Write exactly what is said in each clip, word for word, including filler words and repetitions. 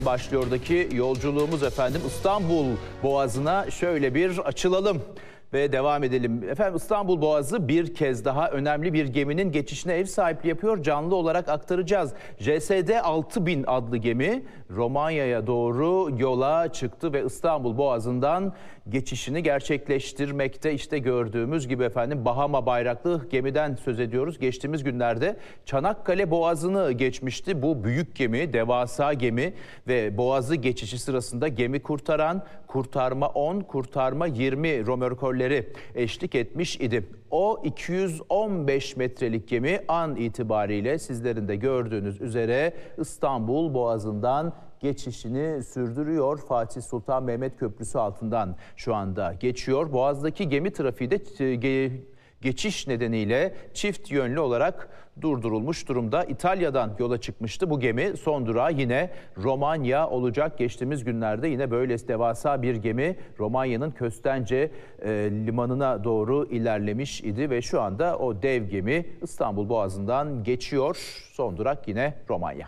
Başlıyordaki yolculuğumuz efendim İstanbul Boğazı'na şöyle bir açılalım ve devam edelim. Efendim İstanbul Boğazı bir kez daha önemli bir geminin geçişine ev sahipliği yapıyor. Canlı olarak aktaracağız. J S D altı bin adlı gemi Romanya'ya doğru yola çıktı ve İstanbul Boğazı'ndan geçişini gerçekleştirmekte. İşte gördüğümüz gibi efendim Bahama bayraklı gemiden söz ediyoruz. Geçtiğimiz günlerde Çanakkale Boğazı'nı geçmişti. Bu büyük gemi, devasa gemi ve Boğazı geçişi sırasında gemi kurtaran Kurtarma on, Kurtarma yirmi römorkörleri eşlik etmiş idi. O iki yüz on beş metrelik gemi an itibariyle sizlerin de gördüğünüz üzere İstanbul Boğazı'ndan geçişini sürdürüyor. Fatih Sultan Mehmet Köprüsü altından şu anda geçiyor. Boğaz'daki gemi trafiği de ge geçiş nedeniyle çift yönlü olarak durdurulmuş durumda. İtalya'dan yola çıkmıştı bu gemi. Son durağı yine Romanya olacak. Geçtiğimiz günlerde yine böyle devasa bir gemi Romanya'nın Köstence e, limanına doğru ilerlemiş idi ve şu anda o dev gemi İstanbul Boğazı'ndan geçiyor. Son durak yine Romanya.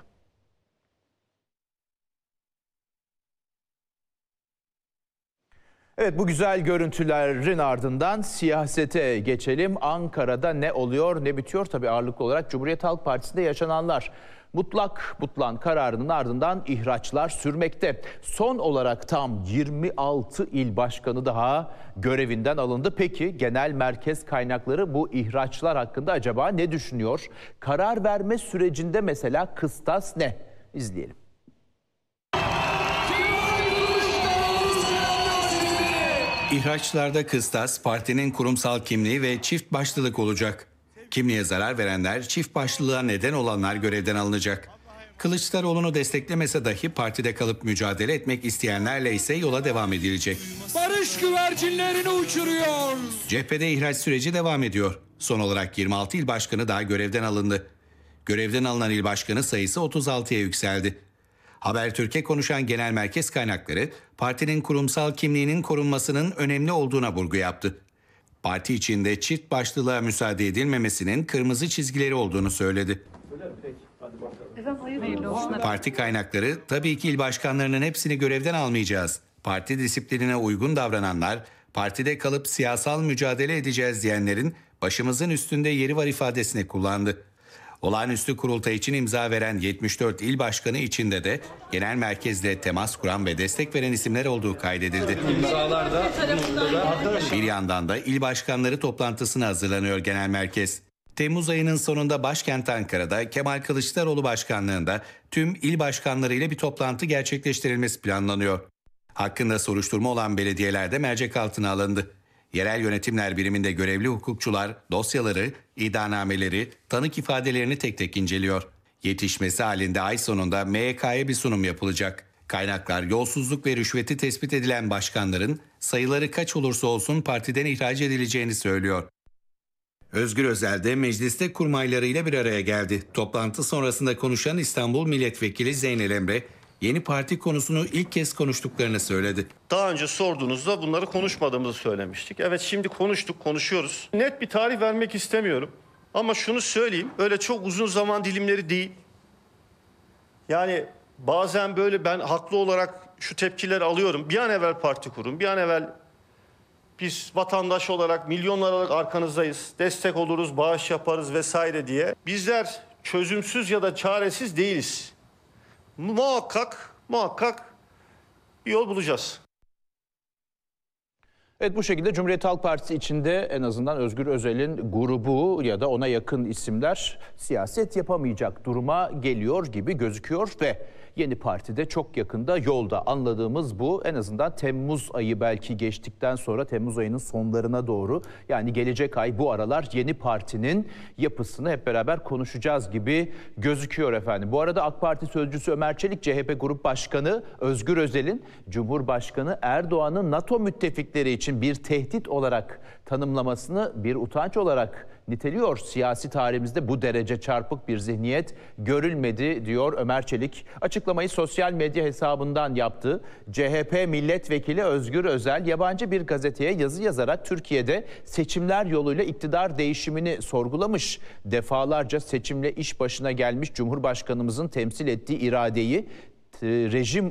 Evet, bu güzel görüntülerin ardından siyasete geçelim. Ankara'da ne oluyor, ne bitiyor? Tabii ağırlıklı olarak Cumhuriyet Halk Partisi'nde yaşananlar. Mutlak Butlan kararının ardından ihraçlar sürmekte. Son olarak tam yirmi altı il başkanı daha görevinden alındı. Peki genel merkez kaynakları bu ihraçlar hakkında acaba ne düşünüyor? Karar verme sürecinde mesela kıstas ne? İzleyelim. İhraçlarda kıstas partinin kurumsal kimliği ve çift başlılık olacak. Kimliğe zarar verenler, çift başlılığa neden olanlar görevden alınacak. Kılıçdaroğlu'nu desteklemese dahi partide kalıp mücadele etmek isteyenlerle ise yola devam edilecek. Barış güvercinlerini uçuruyor. Cephede ihraç süreci devam ediyor. Son olarak yirmi altı il başkanı daha görevden alındı. Görevden alınan il başkanı sayısı otuz altıya yükseldi. Habertürk'e konuşan genel merkez kaynakları partinin kurumsal kimliğinin korunmasının önemli olduğuna vurgu yaptı. Parti içinde çift başlılığa müsaade edilmemesinin kırmızı çizgileri olduğunu söyledi. Parti kaynakları tabii ki il başkanlarının hepsini görevden almayacağız. Parti disiplinine uygun davrananlar, partide kalıp siyasal mücadele edeceğiz diyenlerin başımızın üstünde yeri var ifadesini kullandı. Olağanüstü kurultay için imza veren yetmiş dört il başkanı içinde de genel merkezle temas kuran ve destek veren isimler olduğu kaydedildi. Bir yandan da il başkanları toplantısına hazırlanıyor genel merkez. Temmuz ayının sonunda başkent Ankara'da Kemal Kılıçdaroğlu başkanlığında tüm il başkanları ile bir toplantı gerçekleştirilmesi planlanıyor. Hakkında soruşturma olan belediyelerde mercek altına alındı. Yerel yönetimler biriminde görevli hukukçular dosyaları, iddianameleri, tanık ifadelerini tek tek inceliyor. Yetişmesi halinde ay sonunda M Y K'ya bir sunum yapılacak. Kaynaklar yolsuzluk ve rüşveti tespit edilen başkanların sayıları kaç olursa olsun partiden ihraç edileceğini söylüyor. Özgür Özel de mecliste kurmaylarıyla bir araya geldi. Toplantı sonrasında konuşan İstanbul Milletvekili Zeynel Emre, yeni parti konusunu ilk kez konuştuklarını söyledi. Daha önce sorduğunuzda bunları konuşmadığımızı söylemiştik. Evet, şimdi konuştuk, konuşuyoruz. Net bir tarih vermek istemiyorum. Ama şunu söyleyeyim, öyle çok uzun zaman dilimleri değil. Yani bazen böyle ben haklı olarak şu tepkileri alıyorum. Bir an evvel parti kurun, bir an evvel biz vatandaş olarak milyonlar olarak arkanızdayız. Destek oluruz, bağış yaparız vesaire diye. Bizler çözümsüz ya da çaresiz değiliz. Muhakkak, muhakkak bir yol bulacağız. Evet, bu şekilde Cumhuriyet Halk Partisi içinde en azından Özgür Özel'in grubu ya da ona yakın isimler siyaset yapamayacak duruma geliyor gibi gözüküyor ve yeni partide çok yakında yolda. Anladığımız bu. En azından Temmuz ayı belki geçtikten sonra Temmuz ayının sonlarına doğru, yani gelecek ay bu aralar yeni partinin yapısını hep beraber konuşacağız gibi gözüküyor efendim. Bu arada AK Parti sözcüsü Ömer Çelik, C H P Grup Başkanı Özgür Özel'in Cumhurbaşkanı Erdoğan'ın NATO müttefikleri için bir tehdit olarak tanımlamasını bir utanç olarak niteliyor. Siyasi tarihimizde bu derece çarpık bir zihniyet görülmedi diyor Ömer Çelik. Açıklamayı sosyal medya hesabından yaptı. C H P milletvekili Özgür Özel yabancı bir gazeteye yazı yazarak Türkiye'de seçimler yoluyla iktidar değişimini sorgulamış. Defalarca seçimle iş başına gelmiş Cumhurbaşkanımızın temsil ettiği iradeyi rejim